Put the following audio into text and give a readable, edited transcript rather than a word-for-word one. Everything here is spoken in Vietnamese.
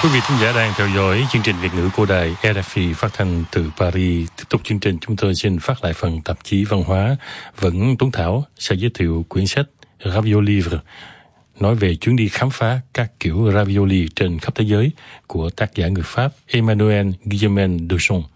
Quý vị thính giả đang theo dõi chương trình Việt ngữ của đài RFI phát thanh từ Paris. Tiếp tục chương trình, chúng tôi xin phát lại phần tạp chí văn hóa. Vẫn Tuấn Thảo sẽ giới thiệu quyển sách Raviolivre, nói về chuyến đi khám phá các kiểu ravioli trên khắp thế giới của tác giả người Pháp Emmanuel Guillaumin Duchon.